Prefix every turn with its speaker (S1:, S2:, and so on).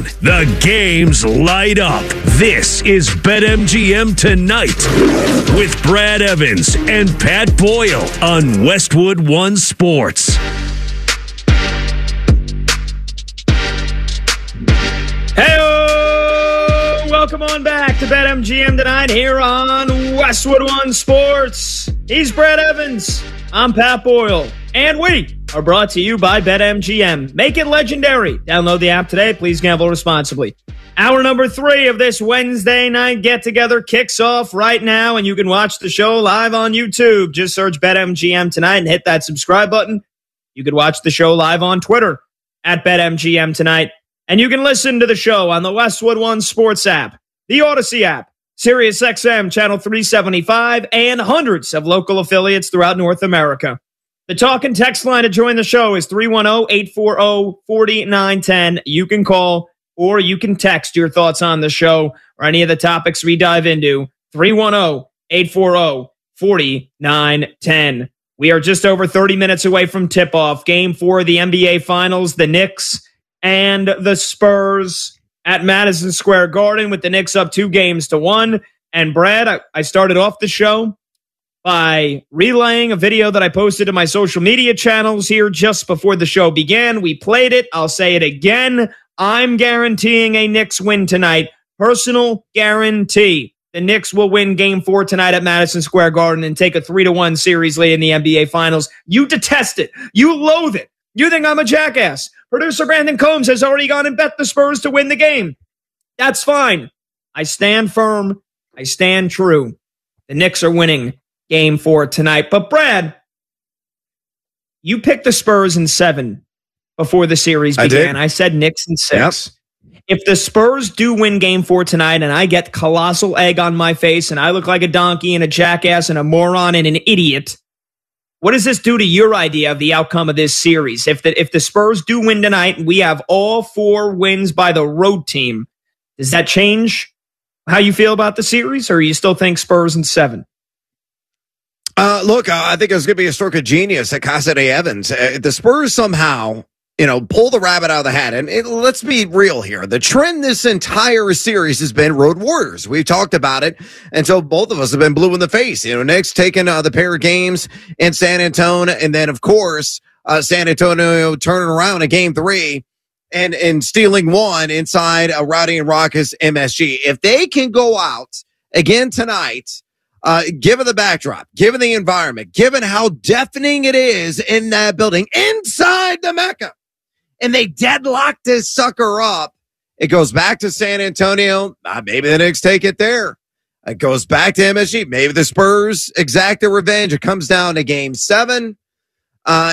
S1: The games light up. This is BetMGM Tonight with Brad Evans and Pat Boyle on Westwood One Sports.
S2: Hey, welcome on back to BetMGM Tonight here on Westwood One Sports. He's Brad Evans. I'm Pat Boyle. And we are brought to you by BetMGM. Make it legendary. Download the app today. Please gamble responsibly. Hour number 3 of this Wednesday night get-together kicks off right now, and you can watch the show live on YouTube. Just search BetMGM Tonight and hit that subscribe button. You can watch the show live on Twitter at BetMGM Tonight. And you can listen to the show on the Westwood One Sports app, the Odyssey app, SiriusXM Channel 375, and hundreds of local affiliates throughout North America. The talk and text line to join the show is 310-840-4910. You can call or you can text your thoughts on the show or any of the topics we dive into. 310-840-4910. We are just over 30 minutes away from tip-off. Game 4 of the NBA Finals, the Knicks and the Spurs at Madison Square Garden, with the Knicks up 2-1. And Brad, I started off the show by relaying a video that I posted to my social media channels here just before the show began. We played it. I'll say it again. I'm guaranteeing a Knicks win tonight. Personal guarantee. The Knicks will win Game 4 tonight at Madison Square Garden and take a 3-1 series lead in the NBA Finals. You detest it. You loathe it. You think I'm a jackass. Producer Brandon Combs has already gone and bet the Spurs to win the game. That's fine. I stand firm. I stand true. The Knicks are winning Game 4 tonight. But Brad, you picked the Spurs in 7 before the series began. I said Knicks in 6. Yep. If the Spurs do win Game 4 tonight and I get colossal egg on my face and I look like a donkey and a jackass and a moron and an idiot, what does this do to your idea of the outcome of this series? If the Spurs do win tonight and we have all 4 wins by the road team, does that change how you feel about the series, or you still think Spurs in 7?
S3: Look, I think it was going to be a stroke of genius at Cassidy Evans. The Spurs somehow, pull the rabbit out of the hat. And let's be real here. The trend this entire series has been road warriors. We've talked about it. And so both of us have been blue in the face. Knicks taking the pair of games in San Antonio. And then, of course, San Antonio turning around in Game 3 and stealing one inside a rowdy and raucous MSG. If they can go out again tonight, given the backdrop, given the environment, given how deafening it is in that building inside the Mecca, and they deadlock this sucker up, it goes back to San Antonio. Maybe the Knicks take it there. It goes back to MSG. Maybe the Spurs exact their revenge. It comes down to Game 7.